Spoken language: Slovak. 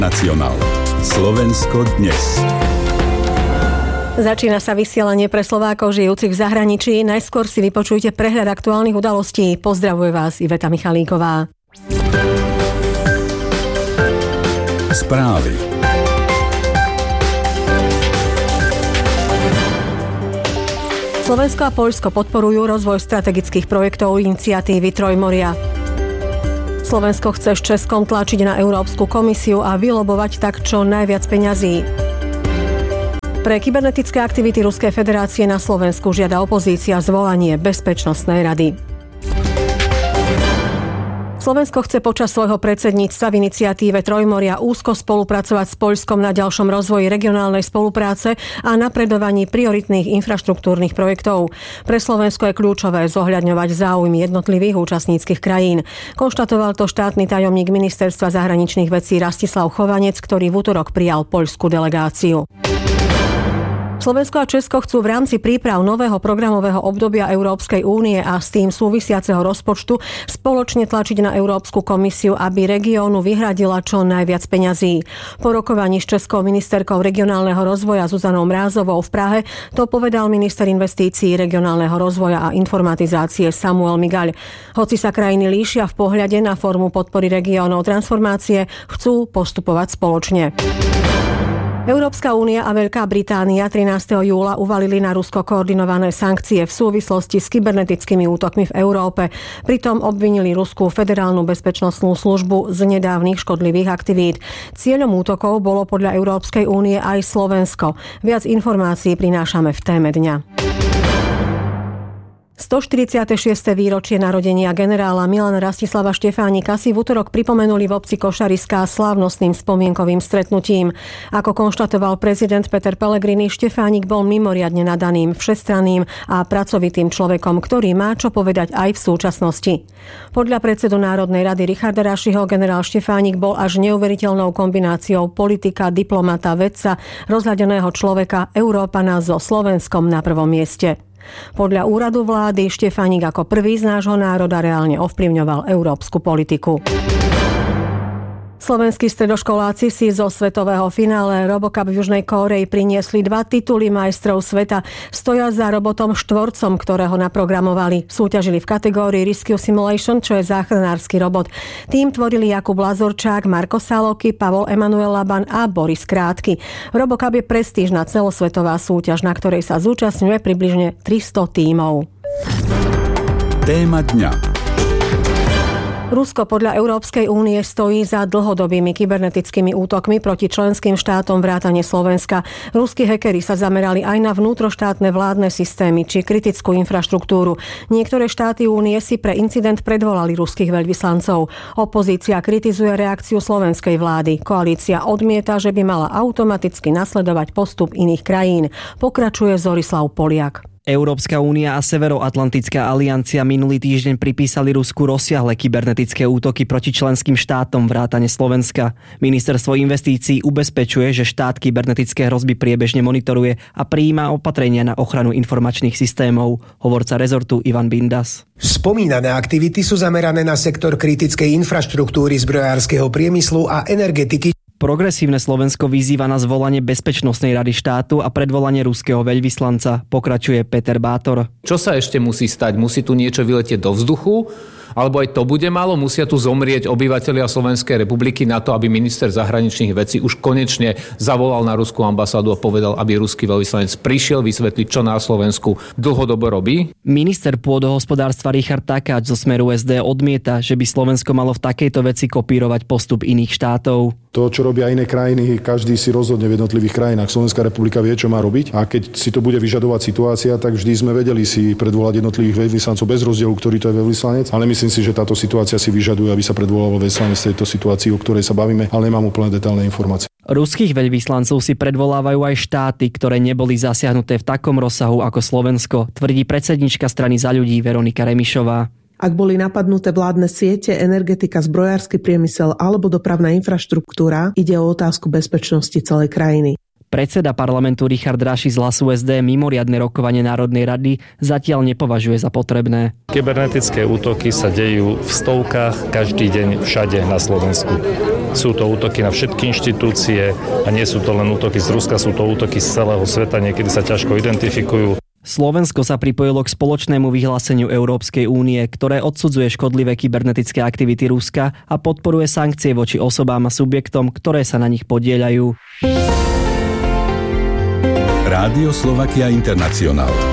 Nacionál. Slovensko dnes. Začína sa vysielanie pre Slovákov žijúcich v zahraničí. Najskôr si vypočujte prehľad aktuálnych udalostí. Pozdravuje vás Iveta Michalíková. Správy. Slovensko a Poľsko podporujú rozvoj strategických projektov iniciatívy Trojmoria. Slovensko chce s Českom tlačiť na Európsku komisiu a vylobovať tak čo najviac peňazí. Pre kybernetické aktivity Ruskej federácie na Slovensku žiada opozícia zvolanie Bezpečnostnej rady. Slovensko chce počas svojho predsedníctva v iniciatíve Trojmoria úzko spolupracovať s Poľskom na ďalšom rozvoji regionálnej spolupráce a napredovaní prioritných infraštruktúrnych projektov. Pre Slovensko je kľúčové zohľadňovať záujmy jednotlivých účastníckych krajín. Konštatoval to štátny tajomník Ministerstva zahraničných vecí Rastislav Chovanec, ktorý v utorok prijal poľskú delegáciu. Slovensko a Česko chcú v rámci príprav nového programového obdobia Európskej únie a s tým súvisiaceho rozpočtu spoločne tlačiť na Európsku komisiu, aby regiónu vyhradila čo najviac peňazí. Po rokovaní s českou ministerkou regionálneho rozvoja Zuzanou Mrázovou v Prahe to povedal minister investícií, regionálneho rozvoja a informatizácie Samuel Migaľ. Hoci sa krajiny líšia v pohľade na formu podpory regiónov transformácie, chcú postupovať spoločne. Európska únia a Veľká Británia 13. júla uvalili na Rusko koordinované sankcie v súvislosti s kybernetickými útokmi v Európe. Pritom obvinili Ruskú federálnu bezpečnostnú službu z nedávnych škodlivých aktivít. Cieľom útokov bolo podľa Európskej únie aj Slovensko. Viac informácií prinášame v téme dňa. 146. výročie narodenia generála Milana Rastislava Štefánika si v utorok pripomenuli v obci Košariská slávnostným spomienkovým stretnutím. Ako konštatoval prezident Peter Pellegrini, Štefánik bol mimoriadne nadaným, všestranným a pracovitým človekom, ktorý má čo povedať aj v súčasnosti. Podľa predsedu Národnej rady Richarda Rašiho generál Štefánik bol až neuveriteľnou kombináciou politika, diplomata, vedca, rozhľadeného človeka, Európana so Slovenskom na prvom mieste. Podľa úradu vlády Štefánik ako prvý z nášho národa reálne ovplyvňoval európsku politiku. Slovenskí stredoškoláci si zo svetového finále RoboCup v Južnej Kórei priniesli 2 tituly majstrov sveta. Stoja za robotom štvorcom, ktorého naprogramovali. Súťažili v kategórii Rescue Simulation, čo je záchranársky robot. Tým tvorili Jakub Lazorčák, Marko Saloky, Pavol Emanuel Laban a Boris Krátky. RoboCup je prestížna celosvetová súťaž, na ktorej sa zúčastňuje približne 300 tímov. Téma dňa. Rusko podľa Európskej únie stojí za dlhodobými kybernetickými útokmi proti členským štátom vrátane Slovenska. Ruskí hackeri sa zamerali aj na vnútroštátne vládne systémy či kritickú infraštruktúru. Niektoré štáty únie si pre incident predvolali ruských veľvyslancov. Opozícia kritizuje reakciu slovenskej vlády. Koalícia odmieta, že by mala automaticky nasledovať postup iných krajín. Pokračuje Zorislav Poliak. Európska únia a Severoatlantická aliancia minulý týždeň pripísali Rusku rozsiahle kybernetické útoky proti členským štátom vrátane Slovenska. Ministerstvo investícií ubezpečuje, že štát kybernetické hrozby priebežne monitoruje a prijíma opatrenia na ochranu informačných systémov. Hovorca rezortu Ivan Bindas. Spomínané aktivity sú zamerané na sektor kritickej infraštruktúry, zbrojárskeho priemyslu a energetiky. Progresívne Slovensko vyzýva na zvolanie Bezpečnostnej rady štátu a predvolanie ruského veľvyslanca, pokračuje Peter Bátor. Čo sa ešte musí stať? Musí tu niečo vyletieť do vzduchu? Alebo aj to bude málo? Musia tu zomrieť obyvatelia Slovenskej republiky na to, aby minister zahraničných vecí už konečne zavolal na ruskú ambasádu a povedal, aby ruský veľvyslanec prišiel vysvetliť, čo na Slovensku dlhodobo robí? Minister pôdohospodárstva Richard Takáč zo Smeru SD odmieta, že by Slovensko malo v takejto veci kopírovať postup iných štátov. To, čo robia iné krajiny, každý si rozhodne v jednotlivých krajinách. Slovenská republika vie, čo má robiť. A keď si to bude vyžadovať situácia, tak vždy sme vedeli si predvolať jednotlivých veľvyslancov bez rozdielu, ktorý to je veľvyslanec. Ale myslím si, že táto situácia si vyžaduje, aby sa predvolal veľvyslanec v tejto situácii, o ktorej sa bavíme, ale nemám úplne detailné informácie. Ruských veľvyslancov si predvolávajú aj štáty, ktoré neboli zasiahnuté v takom rozsahu ako Slovensko, tvrdí predsednička strany Za ľudí Veronika Remišová. Ak boli napadnuté vládne siete, energetika, zbrojársky priemysel alebo dopravná infraštruktúra, ide o otázku bezpečnosti celej krajiny. Predseda parlamentu Richard Raši z Hlasu SD mimoriadne rokovanie Národnej rady zatiaľ nepovažuje za potrebné. Kybernetické útoky sa dejú v stovkách každý deň všade na Slovensku. Sú to útoky na všetky inštitúcie a nie sú to len útoky z Ruska, sú to útoky z celého sveta, niekedy sa ťažko identifikujú. Slovensko sa pripojilo k spoločnému vyhláseniu Európskej únie, ktoré odsudzuje škodlivé kybernetické aktivity Ruska a podporuje sankcie voči osobám a subjektom, ktoré sa na nich podieľajú. Rádio Slovakia Internacionál.